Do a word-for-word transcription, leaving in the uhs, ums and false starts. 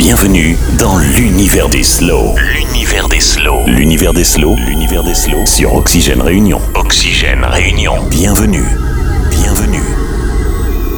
Bienvenue dans l'univers des slows. L'univers des slows. L'univers des slows. L'univers des slows sur Oxygène Réunion. Oxygène Réunion. Bienvenue.